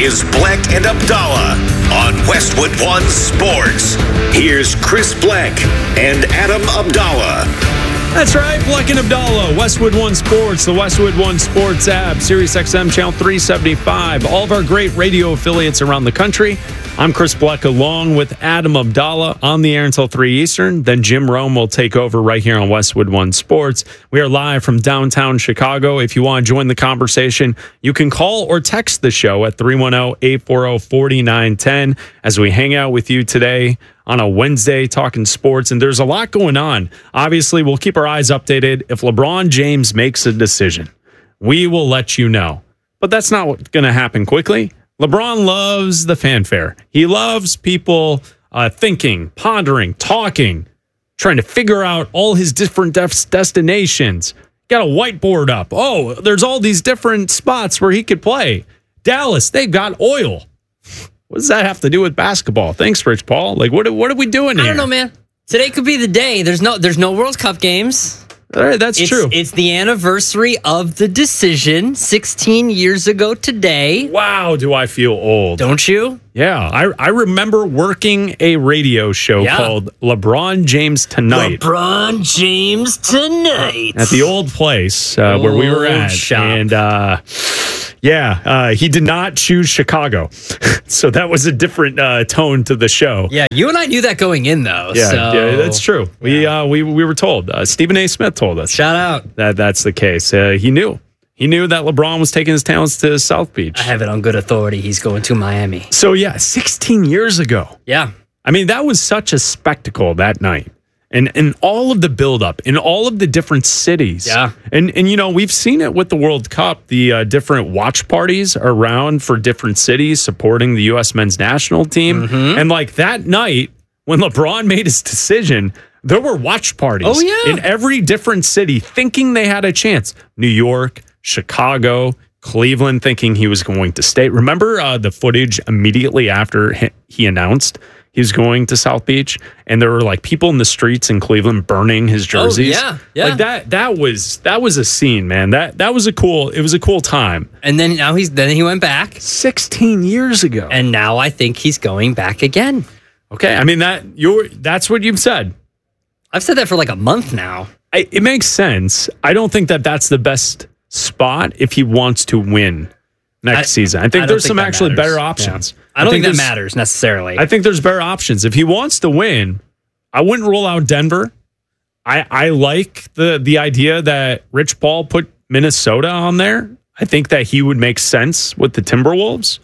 is Bleck and Abdallah on Westwood One Sports. Here's Chris Bleck and Adam Abdallah. That's right, Bleck and Abdallah, Westwood One Sports, the Westwood One Sports app, Sirius XM Channel 375, all of our great radio affiliates around the country. I'm Chris Bleck along with Adam Abdallah on the air until 3 Eastern. Then Jim Rome will take over right here on Westwood One Sports. We are live from downtown Chicago. If you want to join the conversation, you can call or text the show at 310-840-4910 as we hang out with you today on a Wednesday talking sports. And there's a lot going on. Obviously, we'll keep our eyes updated. If LeBron James makes a decision, we will let you know. But that's not going to happen quickly. LeBron loves the fanfare. He loves people thinking, pondering, talking, trying to figure out all his different destinations. Got a whiteboard up. Oh, there's all these different spots where he could play. Dallas, they've got oil. What does that have to do with basketball? Thanks, Rich Paul. Like, what are we doing here? I don't know, man. Today could be the day. There's no World Cup games. All right, that's true. It's the anniversary of the decision 16 years ago today. Wow, do I feel old. Don't you? Yeah, I remember working a radio show called LeBron James Tonight. LeBron James Tonight. At the old place where we were at. Shop. And he did not choose Chicago. So that was a different tone to the show. Yeah, you and I knew that going in, though. Yeah, that's true. Yeah. We were told. Stephen A. Smith told us. Shout out. That's the case. He knew. He knew that LeBron was taking his talents to South Beach. I have it on good authority. He's going to Miami. So, 16 years ago. Yeah. I mean, that was such a spectacle that night. And all of the buildup in all of the different cities. Yeah. And we've seen it with the World Cup, the different watch parties around for different cities supporting the U.S. men's national team. Mm-hmm. And like that night, when LeBron made his decision, there were watch parties in every different city thinking they had a chance. New York, Chicago, Cleveland thinking he was going to stay. Remember the footage immediately after he announced he was going to South Beach, and there were like people in the streets in Cleveland burning his jerseys. Oh, yeah. Like that was a scene, man. That was a cool time. And then he went back 16 years ago. And now I think he's going back again. Okay. I mean that's what you've said. I've said that for like a month now. It makes sense. I don't think that's the best spot if he wants to win next season. I think there's some actually better options. Yeah. I don't think that matters necessarily. I think there's better options. If he wants to win, I wouldn't rule out Denver. I like the idea that Rich Paul put Minnesota on there. I think that he would make sense with the Timberwolves.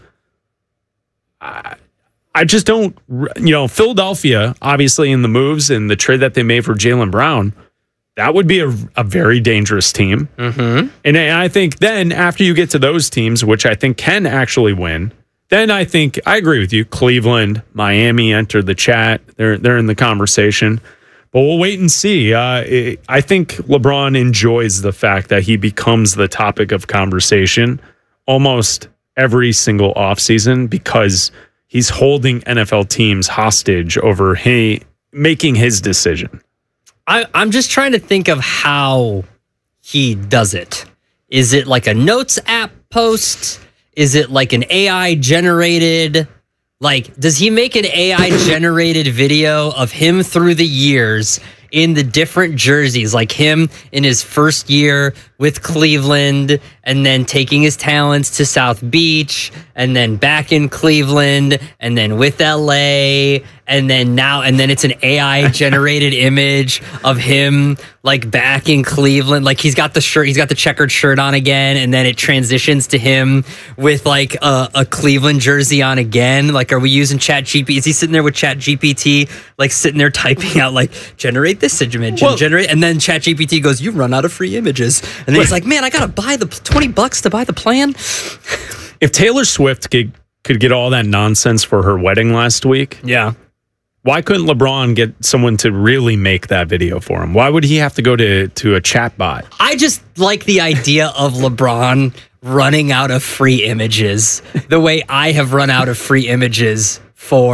I just don't, Philadelphia, obviously in the moves and the trade that they made for Jaylen Brown, that would be a very dangerous team. Mm-hmm. And I think then after you get to those teams, which I think can actually win, then I think I agree with you. Cleveland, Miami enter the chat. They're in the conversation. But we'll wait and see. I think LeBron enjoys the fact that he becomes the topic of conversation almost every single offseason because he's holding NFL teams hostage over making his decision. I'm just trying to think of how he does it. Is it like a notes app post? Is it like an AI generated? Like, does he make an AI generated video of him through the years in the different jerseys, like him in his first year with Cleveland and then taking his talents to South Beach and then back in Cleveland and then with LA and then it's an AI generated image of him like back in Cleveland. Like he's got the checkered shirt on again and then it transitions to him with like a Cleveland jersey on again. Like, are we using ChatGPT? Is he sitting there with ChatGPT, like sitting there typing out like generate this image and then ChatGPT goes, "You run out of free images." And then he's like, "Man, I gotta buy the $20 to buy the plan." If Taylor Swift could get all that nonsense for her wedding last week, why couldn't LeBron get someone to really make that video for him? Why would he have to go to a chat bot? I just like the idea of LeBron running out of free images the way I have run out of free images for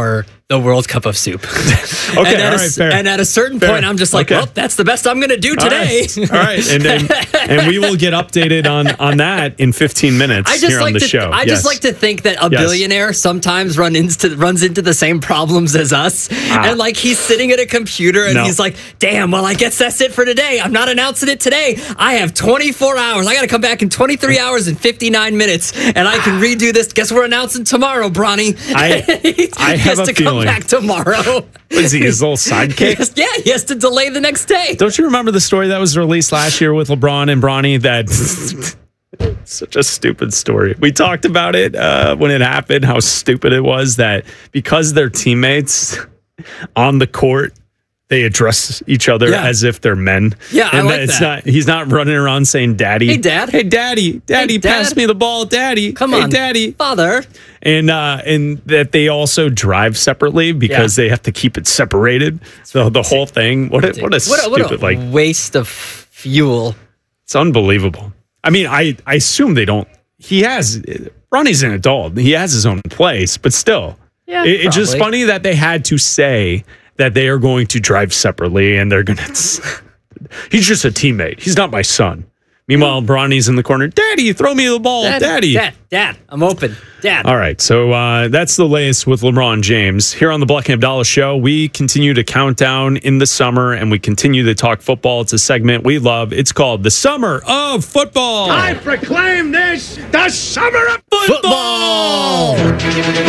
the World Cup of soup. Okay, all right, fair. And at a certain Fair. point, I'm just like, Okay. well, that's the best I'm going to do today. All right. And we will get updated on that in 15 minutes here on the show. I just like to think that a billionaire sometimes runs into the same problems as us. And like he's sitting at a computer and he's like, damn, well, I guess that's it for today. I'm not announcing it today. I have 24 hours. I got to come back in 23 hours and 59 minutes and I can redo this. Guess we're announcing tomorrow, Bronny. I have a feeling. Come back tomorrow. Is he his little sidekick? He has to delay the next day. Don't you remember the story that was released last year with LeBron and Bronny? That such a stupid story. We talked about it when it happened, how stupid it was that because they're teammates on the court, they address each other as if they're men. Yeah, and I like that. He's not running around saying daddy. Hey, Dad. Hey, daddy. Daddy, Hey, Dad. pass me the ball. Daddy. Come hey, on. Daddy. Father. And that they also drive separately because they have to keep it separated. So the whole thing, what a stupid, what a waste of fuel. It's unbelievable. I mean, I assume they don't. Ronnie's an adult. He has his own place, but still. Yeah, it's just funny that they had to say that they are going to drive separately and they're going to. He's just a teammate. He's not my son. Meanwhile, Bronny's in the corner. Daddy, throw me the ball. Daddy. Dad, I'm open. Dad. All right. So that's the latest with LeBron James. Here on the Black and Abdallah Show, we continue to count down in the summer and we continue to talk football. It's a segment we love. It's called The Summer of Football. I proclaim this the Summer of Football! What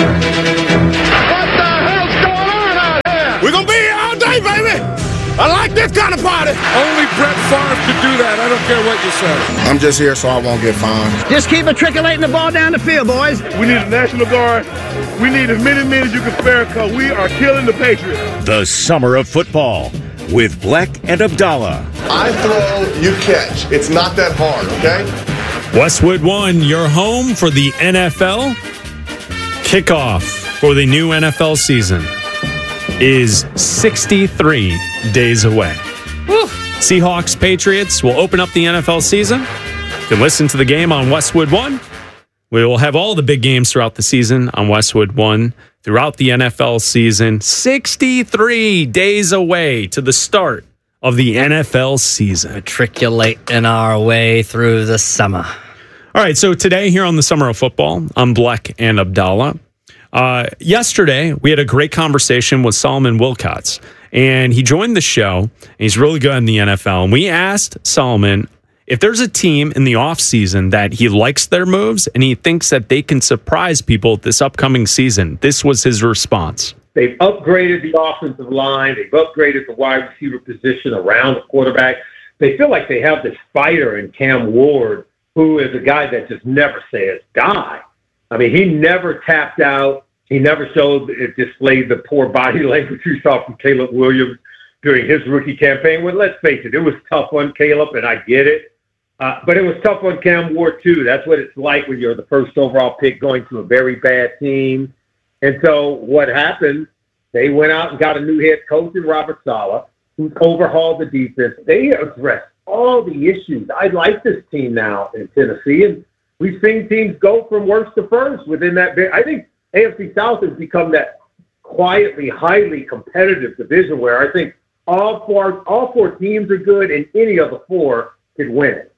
the hell's going on out here? We're going to be here all day, baby. I like this kind of party. Only Brett Favre could do that. I don't care what you say. I'm just here so I won't get fined. Just keep matriculating the ball down the field, boys. We need a National Guard. We need as many men as you can spare because we are killing the Patriots. The Summer of Football with Black and Abdallah. I throw, you catch. It's not that hard, okay? Westwood One, your home for the NFL. Kickoff for the new NFL season is 63 days away. Woo. Seahawks Patriots will open up the NFL season. You can listen to the game on Westwood One. We will have all the big games throughout the season on Westwood One throughout the NFL season. 63 days away to the start of the NFL season. Matriculating our way through the summer. All right, so today here on the Summer of Football, I'm Black and Abdallah. Yesterday, we had a great conversation with Solomon Wilcots, and he joined the show, and he's really good in the NFL. And we asked Solomon if there's a team in the offseason that he likes their moves and he thinks that they can surprise people this upcoming season. This was his response. They've upgraded the offensive line. They've upgraded the wide receiver position around the quarterback. They feel like they have this fighter in Cam Ward, who is a guy that just never says die. I mean, he never tapped out. He never displayed the poor body language we saw from Caleb Williams during his rookie campaign. Well, let's face it was tough on Caleb, and I get it. But it was tough on Cam Ward, too. That's what it's like when you're the first overall pick going to a very bad team. And so what happened, they went out and got a new head coach in Robert Saleh, who's overhauled the defense. They addressed all the issues. I like this team now in Tennessee, and we've seen teams go from worst to first within that. I think AFC South has become that quietly, highly competitive division where I think all four teams are good, and any of the four could win it.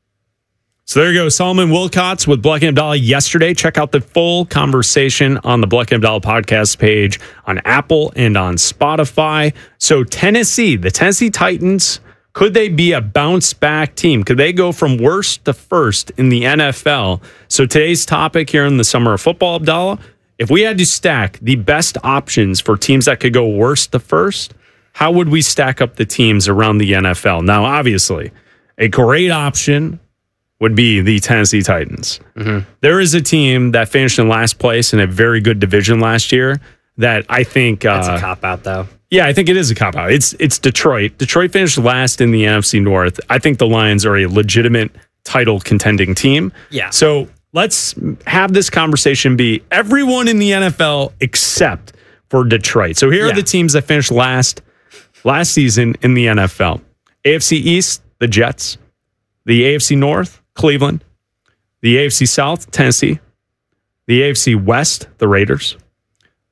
So there you go, Solomon Wilcots with Black and Abdallah yesterday. Check out the full conversation on the Black and Abdallah podcast page on Apple and on Spotify. So Tennessee, the Tennessee Titans, could they be a bounce-back team? Could they go from worst to first in the NFL? So today's topic here in the Summer of Football, Abdallah, if we had to stack the best options for teams that could go worst to first, how would we stack up the teams around the NFL? Now, obviously, a great option would be the Tennessee Titans. Mm-hmm. There is a team that finished in last place in a very good division last year that I think... That's a cop-out, though. Yeah, I think it is a cop-out. It's Detroit. Detroit finished last in the NFC North. I think the Lions are a legitimate title contending team. Yeah. So let's have this conversation be everyone in the NFL except for Detroit. So here are the teams that finished last season in the NFL. AFC East, the Jets. The AFC North, Cleveland. The AFC South, Tennessee. The AFC West, the Raiders.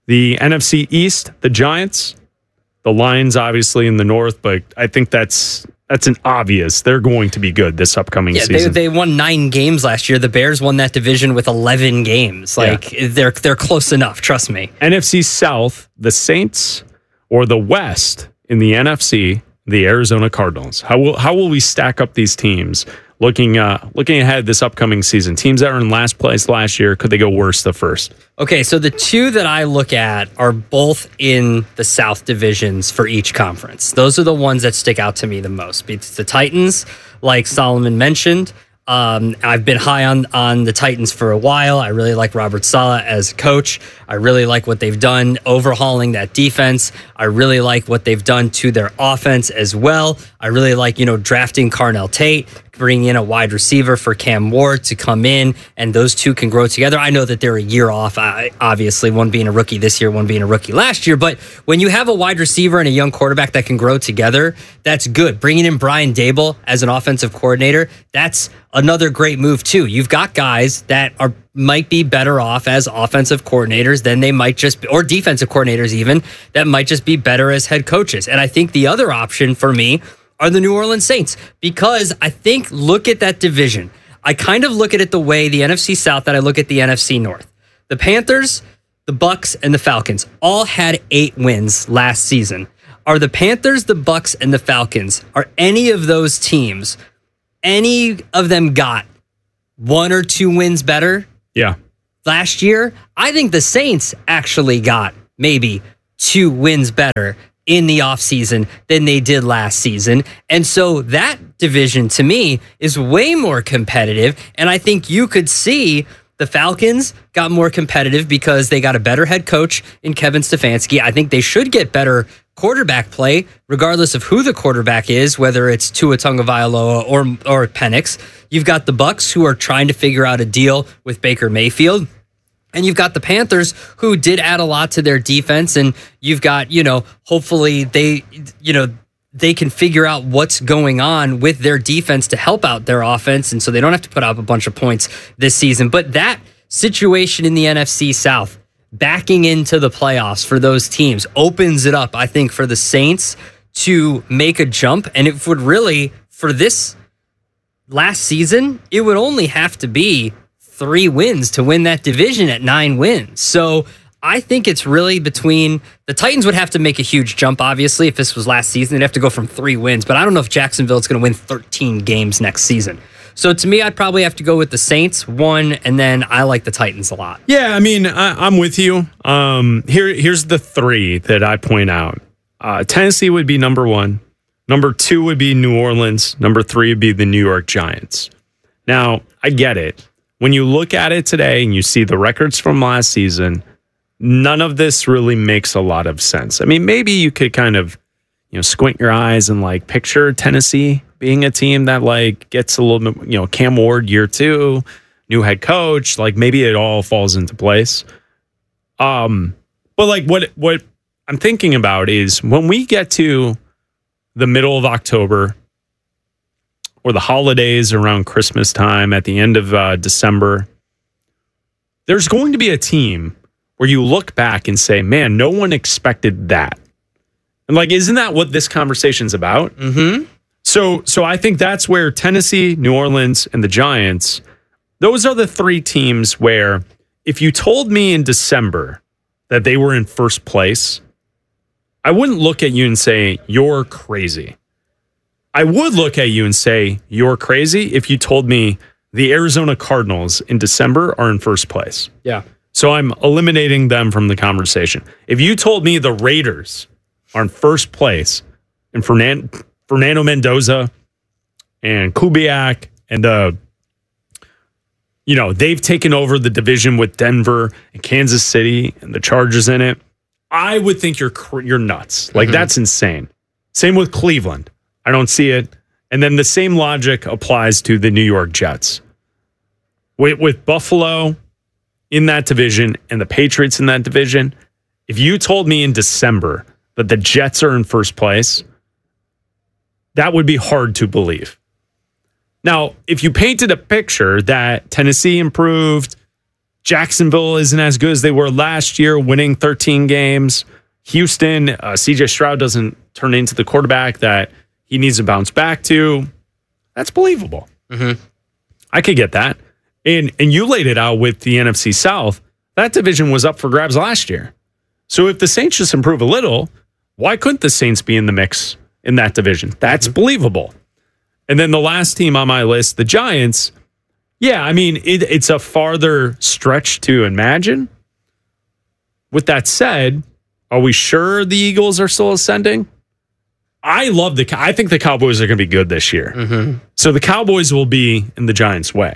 The NFC East, the Giants, the Lions obviously in the North, but I think that's an obvious. They're going to be good this upcoming season. They won 9 games last year. The Bears won that division with 11 games. They're close enough, trust me. NFC South, the Saints, or the West in the NFC, the Arizona Cardinals. How will we stack up these teams looking ahead this upcoming season? Teams that were in last place last year, could they go worse the first? Okay, so the two that I look at are both in the South divisions for each conference. Those are the ones that stick out to me the most. It's the Titans, like Solomon mentioned. I've been high on the Titans for a while. I really like Robert Saleh as a coach. I really like what they've done overhauling that defense. I really like what they've done to their offense as well. I really like, drafting Carnell Tate, bringing in a wide receiver for Cam Ward to come in, and those two can grow together. I know that they're a year off, obviously, one being a rookie this year, one being a rookie last year, but when you have a wide receiver and a young quarterback that can grow together, that's good. Bringing in Brian Daboll as an offensive coordinator, that's another great move too. You've got guys that might be better off as offensive coordinators than they might just be, or defensive coordinators even, that might just be better as head coaches. And I think the other option for me are the New Orleans Saints, because I think, look at that division. I kind of look at it the way the NFC South that I look at the NFC North. The Panthers, the Bucks, and the Falcons all had 8 wins last season. Are the Panthers, the Bucks, and the Falcons, are any of those teams, any of them got 1 or 2 wins better? Yeah. Last year, I think the Saints actually got maybe 2 wins better in the offseason than they did last season. And so that division to me is way more competitive. And I think you could see the Falcons got more competitive because they got a better head coach in Kevin Stefanski. I think they should get better quarterback play, regardless of who the quarterback is, whether it's Tua Tagovailoa or Penix. You've got the Bucks, who are trying to figure out a deal with Baker Mayfield. And you've got the Panthers, who did add a lot to their defense. And you've got, hopefully they can figure out what's going on with their defense to help out their offense. And so they don't have to put up a bunch of points this season. But that situation in the NFC South, backing into the playoffs for those teams, opens it up, I think, for the Saints to make a jump. And it would really, for this last season, it would only have to be 3 wins to win that division at 9 wins. So I think it's really between the Titans would have to make a huge jump, obviously, if this was last season. They'd have to go from 3 wins, but I don't know if Jacksonville's going to win 13 games next season. So to me, I'd probably have to go with the Saints 1, and then I like the Titans a lot. Yeah, I mean, I'm with you. Here's the 3 that I point out. Tennessee would be number 1. Number 2 would be New Orleans. Number 3 would be the New York Giants. Now, I get it. When you look at it today and you see the records from last season, none of this really makes a lot of sense. I mean, maybe you could kind of, squint your eyes and picture Tennessee being a team that gets a little bit, Cam Ward year 2, new head coach, maybe it all falls into place. But what I'm thinking about is when we get to the middle of October, or the holidays around Christmas time at the end of December, there's going to be a team where you look back and say, man, no one expected that. And isn't that what this conversation's about? Mm-hmm. So I think that's where Tennessee, New Orleans, and the Giants, those are the 3 teams where if you told me in December that they were in first place, I wouldn't look at you and say, you're crazy. I would look at you and say, you're crazy if you told me the Arizona Cardinals in December are in first place. Yeah. So I'm eliminating them from the conversation. If you told me the Raiders are in first place and Fernando Mendoza and Kubiak and they've taken over the division with Denver and Kansas City and the Chargers in it, I would think you're nuts. That's insane. Same with Cleveland. I don't see it. And then the same logic applies to the New York Jets. With Buffalo in that division and the Patriots in that division, if you told me in December that the Jets are in first place, that would be hard to believe. Now, if you painted a picture that Tennessee improved, Jacksonville isn't as good as they were last year, winning 13 games. Houston, CJ Stroud doesn't turn into the quarterback that he needs to bounce back to. That's believable. Mm-hmm. I could get that. And you laid it out with the NFC South. That division was up for grabs last year. So if the Saints just improve a little, why couldn't the Saints be in the mix in that division? That's believable. And then the last team on my list, the Giants. Yeah, I mean, it's a farther stretch to imagine. With that said, are we sure the Eagles are still ascending? I think the Cowboys are going to be good this year. Mm-hmm. So the Cowboys will be in the Giants' way.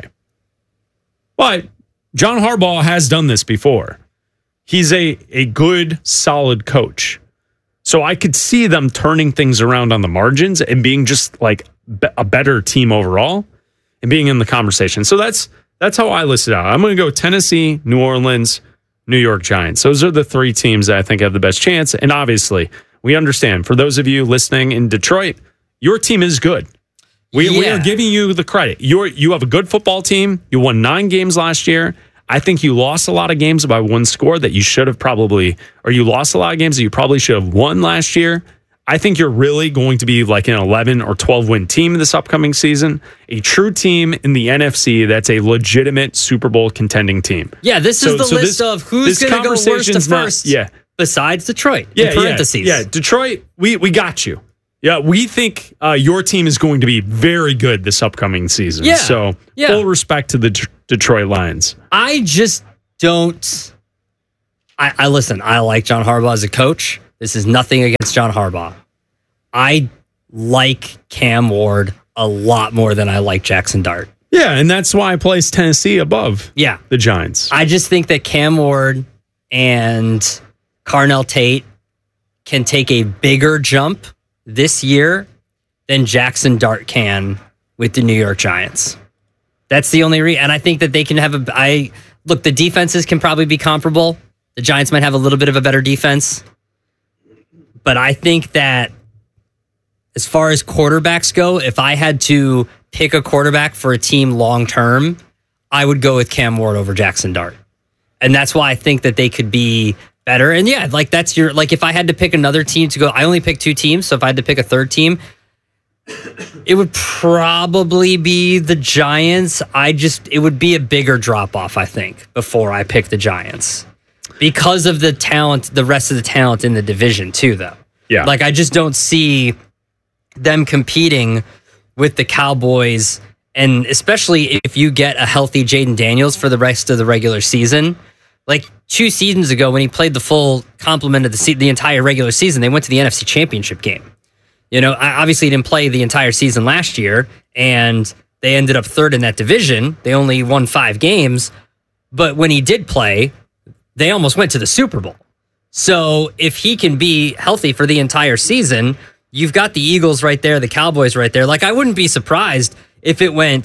But John Harbaugh has done this before. He's a good, solid coach. So I could see them turning things around on the margins and being just like a better team overall and being in the conversation. So that's how I list it out. I'm going to go Tennessee, New Orleans, New York Giants. Those are the three teams that I think have the best chance. And obviously, we understand, for those of you listening in Detroit, your team is good. We are giving you the credit. You have a good football team. You won 9 games last year. I think you lost a lot of games by one score that you should have you lost a lot of games that you probably should have won last year. I think you're really going to be like an 11 or 12 win team this upcoming season. A true team in the NFC that's a legitimate Super Bowl contending team. Yeah, this is the list of who's going to go worst to first. Besides Detroit. In parentheses. Yeah, Detroit, we got you. Yeah, we think your team is going to be very good this upcoming season. Yeah. So full respect to the Detroit Lions. I just don't. I listen, I like John Harbaugh as a coach. This is nothing against John Harbaugh. I like Cam Ward a lot more than I like Jackson Dart. Yeah, and that's why I place Tennessee above the Giants. I just think that Cam Ward and Carnell Tate can take a bigger jump this year than Jackson Dart can with the New York Giants. That's the only reason. And I think that they can have look, the defenses can probably be comparable. The Giants might have a little bit of a better defense. But I think that as far as quarterbacks go, if I had to pick a quarterback for a team long term, I would go with Cam Ward over Jackson Dart. And that's why I think that they could be better. And yeah, like that's if I had to pick another team to go, I only picked 2 teams. So if I had to pick a third team, it would probably be the Giants. It would be a bigger drop off, I think, before I pick the Giants. Because of the talent, the rest of the talent in the division too, though. Yeah. Like I just don't see them competing with the Cowboys. And especially if you get a healthy Jaden Daniels for the rest of the regular season. Like 2 seasons ago, when he played the full complement of the entire regular season, they went to the NFC Championship game. You know, obviously he didn't play the entire season last year, and they ended up 3rd in that division. They only won 5 games, but when he did play, they almost went to the Super Bowl. So if he can be healthy for the entire season, you've got the Eagles right there, the Cowboys right there. Like I wouldn't be surprised if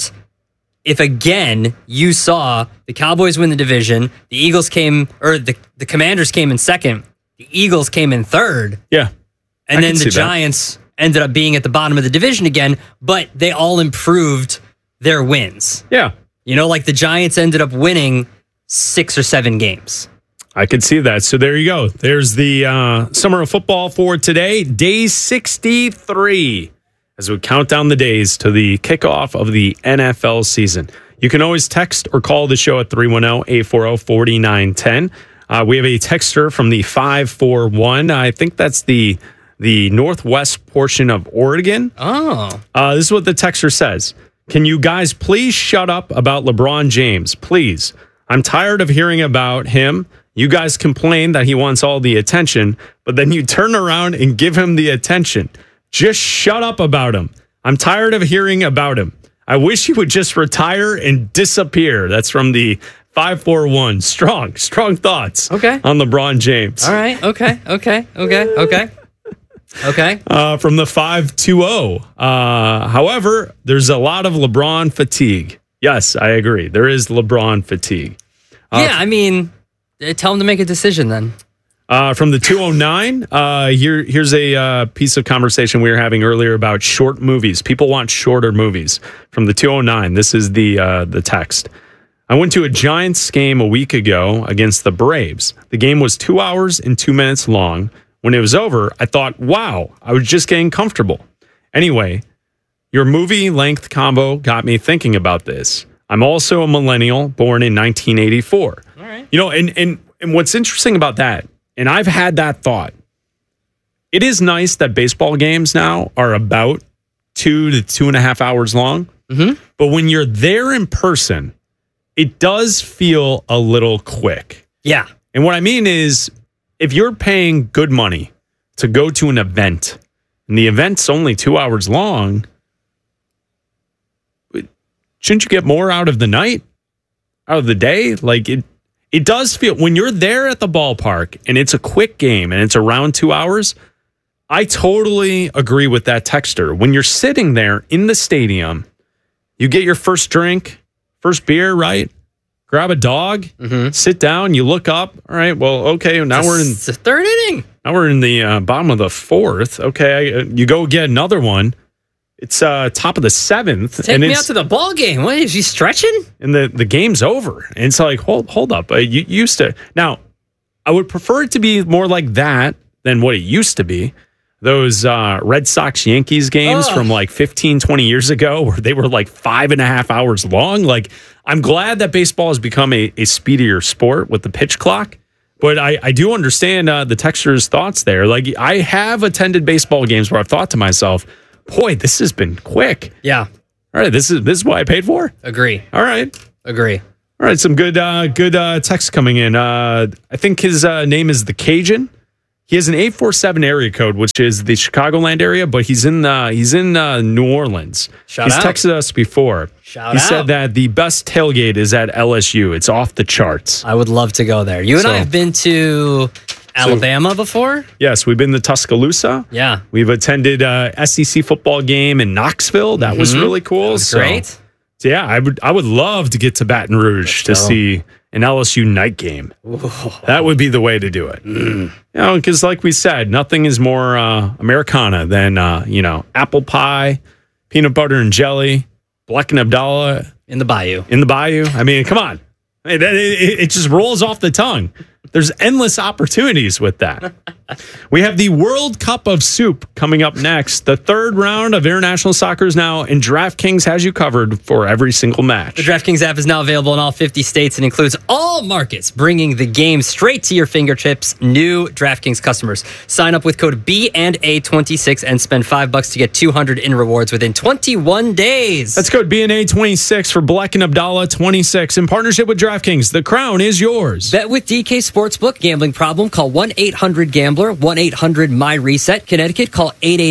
again you saw the Cowboys win the division, the Eagles the Commanders came in 2nd, the Eagles came in 3rd. Yeah. And then the Giants ended up being at the bottom of the division again, but they all improved their wins. Yeah. You know, like the Giants ended up winning 6 or 7 games. I could see that. So there you go. There's the summer of football for today, day 63, as we count down the days to the kickoff of the NFL season. You can always text or call the show at 310-840-4910. We have a texter from the 541. I think that's the northwest portion of Oregon. Oh. This is what the texter says. Can you guys please shut up about LeBron James? Please. I'm tired of hearing about him. You guys complain that he wants all the attention, but then you turn around and give him the attention. Just shut up about him. I'm tired of hearing about him. I wish he would just retire and disappear. That's from the 541. Strong thoughts on LeBron James. All right. Okay. From the 520. However, there's a lot of LeBron fatigue. Yes, I agree. There is LeBron fatigue. I mean, tell him to make a decision then. From the 209, here's a piece of conversation we were having earlier about short movies. People want shorter movies. From the 209, this is the text. I went to a Giants game a week ago against the Braves. The game was 2 hours and 2 minutes long. When it was over, I thought, wow, I was just getting comfortable. Anyway, your movie length combo got me thinking about this. I'm also a millennial born in 1984. All right. You know, and what's interesting about that, and I've had that thought, it is nice that baseball games now are about 2 to 2.5 hours long. Mm-hmm. But when you're there in person, it does feel a little quick. Yeah. And what I mean is, if you're paying good money to go to an event, and the event's only 2 hours long, shouldn't you get more out of the night, out of the day? Like it does feel, when you're there at the ballpark and it's a quick game and it's around 2 hours, I totally agree with that texter. When you're sitting there in the stadium, you get your first drink, first beer, right? Grab a dog, sit down, you look up. All right, well, okay, now It's the third inning. Now we're in the bottom of the fourth. Okay, you go get another one. It's top of the seventh. Take me out to the ball game. What, is he stretching? And the game's over. And it's like, hold up. You used to. Now, I would prefer it to be more like that than what it used to be. Those Red Sox-Yankees games from like 15, 20 years ago where they were like 5.5 hours long. Like, I'm glad that baseball has become a speedier sport with the pitch clock. But I do understand the texter's thoughts there. Like, I have attended baseball games where I've thought to myself, boy, this has been quick. Yeah. All right, this is what I paid for? Agree. All right. Agree. All right, some good text coming in. I think his name is the Cajun. He has an 847 area code, which is the Chicagoland area, but he's in New Orleans. Shout out. He's texted us before. Shout he out. said that the best tailgate is at LSU. It's off the charts. I would love to go there. You and I have been to Alabama before? Yes, we've been to Tuscaloosa. Yeah. We've attended a SEC football game in Knoxville. That was really cool. That was great. So yeah, I would love to get to Baton Rouge to see an LSU night game. Ooh. That would be the way to do it. You know, because like we said, nothing is more Americana than apple pie, peanut butter and jelly, Black and Abdallah in the bayou. I mean, come on, it just rolls off the tongue. There's endless opportunities with that. We have the World Cup of Soup coming up next. The third round of international soccer is now, and DraftKings has you covered for every single match. The DraftKings app is now available in all 50 states and includes all markets, bringing the game straight to your fingertips. New DraftKings customers sign up with code B&A26 and spend $5 to get $200 in rewards within 21 days. That's code B&A26 for Black and Abdallah 26 in partnership with DraftKings. The crown is yours. Bet with DK Sportsbook. Gambling problem? Call 1-800-GAMBLER. 1-800-MY-RESET. Connecticut, call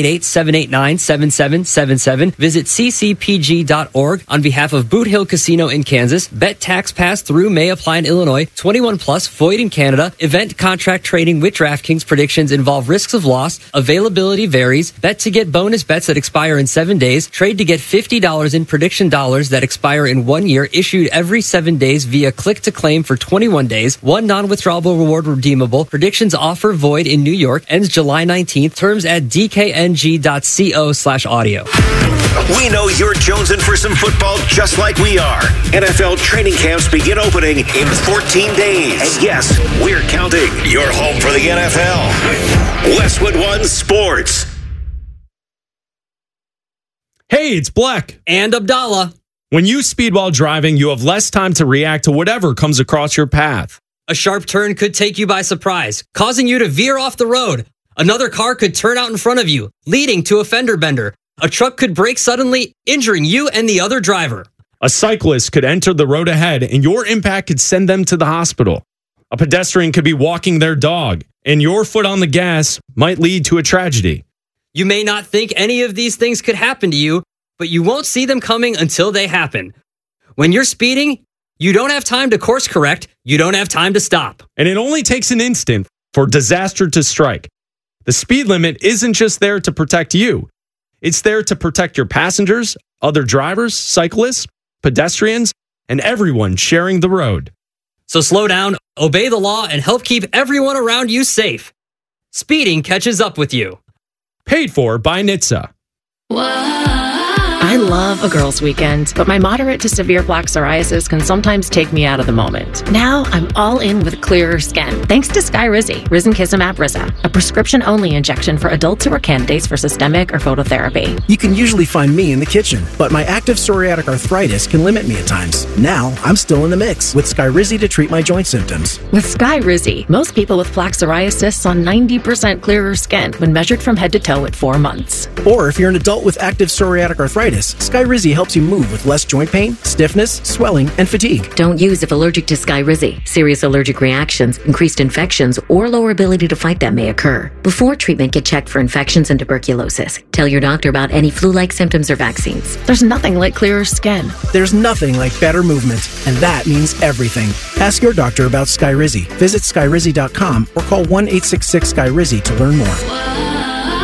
888-789-7777. Visit ccpg.org. On behalf of Boot Hill Casino in Kansas, bet tax pass through may apply in Illinois. 21 plus, void in Canada. Event contract trading with DraftKings. Predictions involve risks of loss. Availability varies. Bet to get bonus bets that expire in 7 days. Trade to get $50 in prediction dollars that expire in 1 year. Issued every 7 days via click to claim for 21 days. One non-withdrawable reward redeemable. Predictions offer void in New York. Ends July 19th. Terms at dkng.co/audio. We know you're jonesing for some football just like we are. NFL training camps begin opening in 14 days. And yes, we're counting. You're home for the NFL. Westwood One Sports. Hey, it's Black. And Abdallah. When you speed while driving, you have less time to react to whatever comes across your path. A sharp turn could take you by surprise, causing you to veer off the road. Another car could turn out in front of you, leading to a fender bender. A truck could brake suddenly, injuring you and the other driver. A cyclist could enter the road ahead, and your impact could send them to the hospital. A pedestrian could be walking their dog, and your foot on the gas might lead to a tragedy. You may not think any of these things could happen to you, but you won't see them coming until they happen. When you're speeding, you don't have time to course correct. You don't have time to stop. And it only takes an instant for disaster to strike. The speed limit isn't just there to protect you. It's there to protect your passengers, other drivers, cyclists, pedestrians, and everyone sharing the road. So slow down, obey the law, and help keep everyone around you safe. Speeding catches up with you. Paid for by NHTSA. I I love a girls' weekend, but my moderate to severe plaque psoriasis can sometimes take me out of the moment. Now I'm all in with clearer skin, thanks to Skyrizi, risankizumab Riza, a prescription-only injection for adults who are candidates for systemic or phototherapy. You can usually find me in the kitchen, but my active psoriatic arthritis can limit me at times. Now I'm still in the mix with Skyrizi to treat my joint symptoms. With Skyrizi, most people with plaque psoriasis saw 90% clearer skin when measured from head to toe at 4 months. Or if you're an adult with active psoriatic arthritis, Skyrizi helps you move with less joint pain, stiffness, swelling, and fatigue. Don't use if allergic to Skyrizi. Serious allergic reactions, increased infections, or lower ability to fight them may occur. Before treatment, get checked for infections and tuberculosis. Tell your doctor about any flu-like symptoms or vaccines. There's nothing like clearer skin. There's nothing like better movement, and that means everything. Ask your doctor about Skyrizi. Visit Skyrizi.com or call 1-866-SKYRIZI to learn more.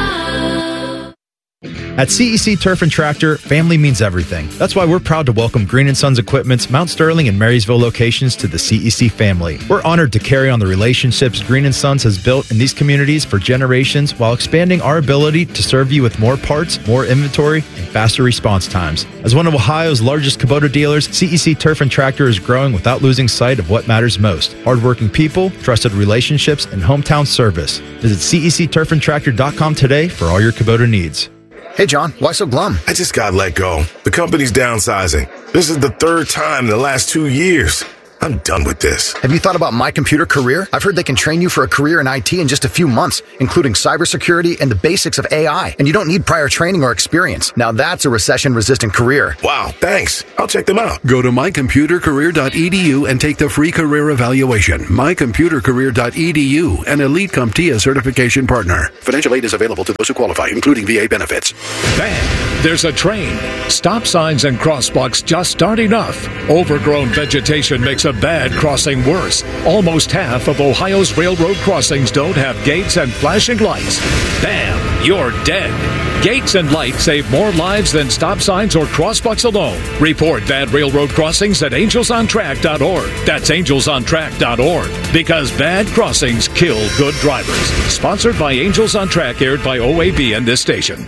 At CEC Turf and Tractor, family means everything. That's why we're proud to welcome Green & Sons Equipment's Mount Sterling and Marysville locations to the CEC family. We're honored to carry on the relationships Green & Sons has built in these communities for generations while expanding our ability to serve you with more parts, more inventory, and faster response times. As one of Ohio's largest Kubota dealers, CEC Turf and Tractor is growing without losing sight of what matters most: hardworking people, trusted relationships, and hometown service. Visit CECTurfandTractor.com today for all your Kubota needs. Hey, John, why so glum? I just got let go. The company's downsizing. This is the third time in the last 2 years. I'm done with this. Have you thought about My Computer Career? I've heard they can train you for a career in IT in just a few months, including cybersecurity and the basics of AI. And you don't need prior training or experience. Now that's a recession-resistant career. Wow, thanks. I'll check them out. Go to mycomputercareer.edu and take the free career evaluation. mycomputercareer.edu, an Elite CompTIA certification partner. Financial aid is available to those who qualify, including VA benefits. Bang! There's a train. Stop signs and crosswalks just aren't enough. Overgrown vegetation makes a bad crossing worse. Almost half of Ohio's railroad crossings don't have gates and flashing lights. Bam! You're dead. Gates and lights save more lives than stop signs or crosswalks alone. Report bad railroad crossings at angelsontrack.org. That's angelsontrack.org. Because bad crossings kill good drivers. Sponsored by Angels on Track, aired by OAB and this station.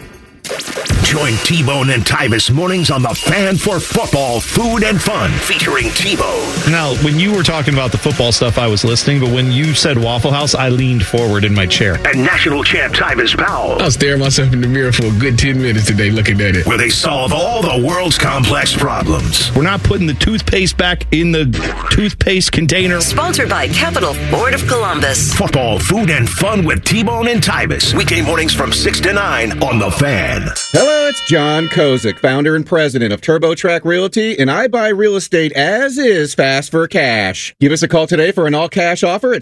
Join T-Bone and Tyvis mornings on The Fan for football, food, and fun, featuring T-Bone. Now, when you were talking about the football stuff, I was listening, but when you said Waffle House, I leaned forward in my chair. And national champ Tyvis Powell. I was staring myself in the mirror for a good 10 minutes today looking at it. Where they solve all the world's complex problems. We're not putting the toothpaste back in the toothpaste container. Sponsored by Capital Ford of Columbus. Football, food, and fun with T-Bone and Tyvis. Weekday mornings from 6 to 9 on The Fan. Hello, it's John Kozik, founder and president of TurboTrack Realty, and I buy real estate as is, fast for cash. Give us a call today for an all-cash offer at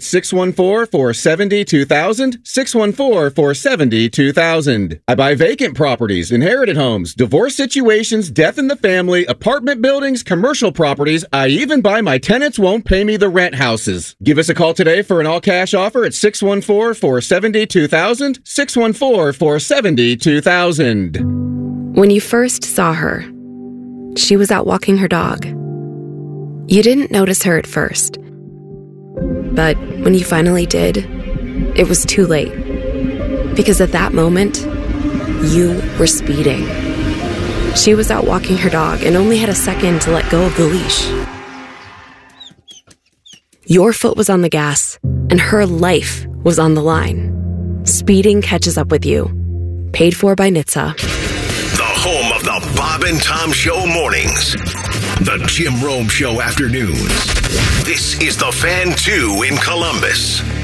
614-470-2000, 614-470-2000. I buy vacant properties, inherited homes, divorce situations, death in the family, apartment buildings, commercial properties. I even buy my tenants won't pay me the rent houses. Give us a call today for an all-cash offer at 614-470-2000, 614-470-2000. When you first saw her, she was out walking her dog. You didn't notice her at first. But when you finally did, it was too late. Because at that moment, you were speeding. She was out walking her dog and only had a second to let go of the leash. Your foot was on the gas, and her life was on the line. Speeding catches up with you. Paid for by NHTSA. Home of the Bob and Tom Show mornings. The Jim Rome Show afternoons. This is The Fan 2 in Columbus.